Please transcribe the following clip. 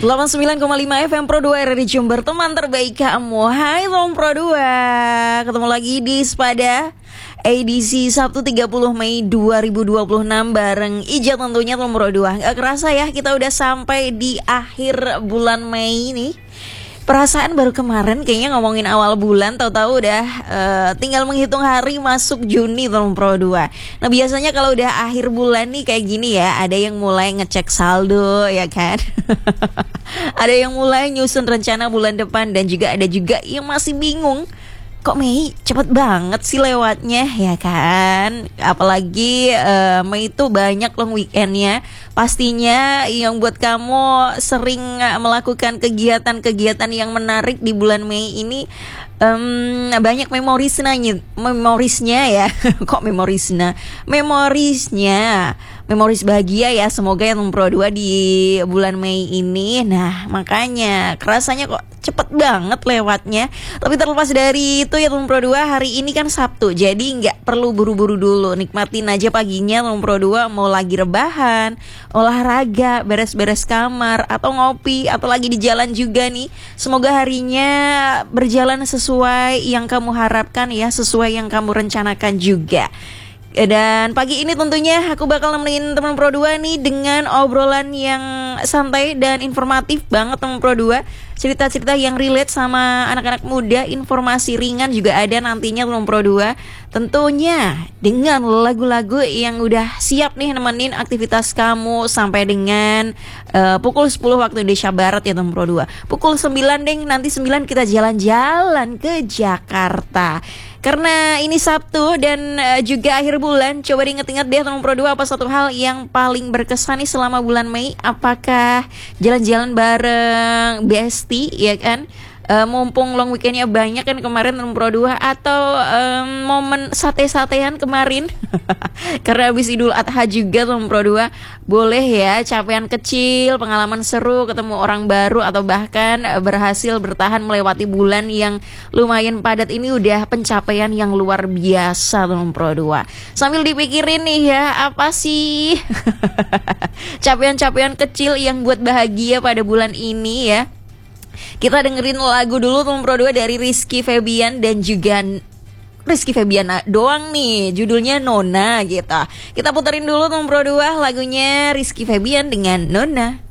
89,5 FM Pro 2 RRI Jember, teman terbaik kamu. Hai teman Pro 2, ketemu lagi di Sepada edisi Sabtu 30 Mei 2026 bareng Ija tentunya teman Pro 2. Gak kerasa ya, kita udah sampai di akhir bulan Mei nih. Perasaan baru kemarin kayaknya ngomongin awal bulan, tahu-tahu udah tinggal menghitung hari masuk Juni teman Pro 2. Nah biasanya kalau udah akhir bulan nih kayak gini ya, ada yang mulai ngecek saldo ya kan. Ada yang mulai nyusun rencana bulan depan, dan juga ada juga yang masih bingung. Kok Mei cepet banget sih lewatnya ya kan. Apalagi Mei itu banyak long weekendnya. Pastinya yang buat kamu sering melakukan kegiatan-kegiatan yang menarik di bulan Mei ini, banyak memorisnya ya. Kok memorisnya memoris bahagia ya. Semoga yang Pro 2 di bulan Mei ini. Nah makanya kerasanya kok cepet banget lewatnya. Tapi terlepas dari itu ya Pro 2, hari ini kan Sabtu, jadi nggak perlu buru-buru dulu. Nikmatin aja paginya Pro 2, mau lagi rebahan, olahraga, beres-beres kamar, atau ngopi, atau lagi di jalan juga nih. Semoga harinya berjalan sesuai yang kamu harapkan ya, sesuai yang kamu rencanakan juga. Dan pagi ini tentunya aku bakal nemenin teman Pro 2 nih dengan obrolan yang santai dan informatif banget teman Pro 2. Cerita-cerita yang relate sama anak-anak muda, informasi ringan juga ada nantinya teman Pro 2. Tentunya dengan lagu-lagu yang udah siap nih nemenin aktivitas kamu sampai dengan pukul 10 waktu Indonesia Barat ya teman Pro 2. Pukul 9 deh, nanti 9 kita jalan-jalan ke Jakarta. Karena ini Sabtu dan juga akhir bulan, coba diinget-inget deh teman Pro 2 apa satu hal yang paling berkesan nih selama bulan Mei. Apakah jalan-jalan bareng bestie ya kan? Mumpung long weekendnya banyak kan kemarin teman Pro 2, atau momen sate-satean kemarin. Karena habis Idul Adha juga teman Pro 2. Boleh ya, capaian kecil, pengalaman seru, ketemu orang baru, atau bahkan berhasil bertahan melewati bulan yang lumayan padat ini udah pencapaian yang luar biasa teman Pro 2. Sambil dipikirin nih ya, apa sih capaian-capaian kecil yang buat bahagia pada bulan ini ya. Kita dengerin lagu dulu teman Pro 2 dari Rizky Febian, dan juga Rizky Febian doang nih, judulnya Nona gitu. Kita puterin dulu teman Pro 2 lagunya Rizky Febian dengan Nona.